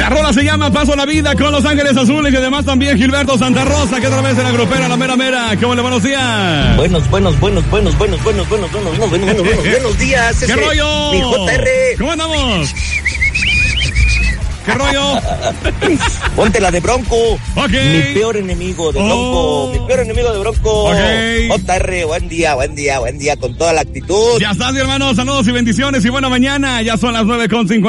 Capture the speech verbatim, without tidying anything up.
rola se llama Paso la Vida con Los Ángeles Azules y además también Gilberto Santa Rosa, que otra vez en la grupera, la mera mera. ¿Cómo le buenos días? Buenos, buenos, buenos, buenos, buenos, buenos, buenos, buenos, buenos, buenos, buenos, buenos días. ¿Qué rollo? Mi J R. ¿Cómo andamos? ¿Qué rollo? Ponte la de Bronco. Ok. Mi peor enemigo de Bronco. Oh. Mi peor enemigo de Bronco. Ok. J R, buen día, buen día, buen día, con toda la actitud. Ya estás, mi hermano. Saludos y bendiciones y buena mañana. Ya son las nueve con cincuenta.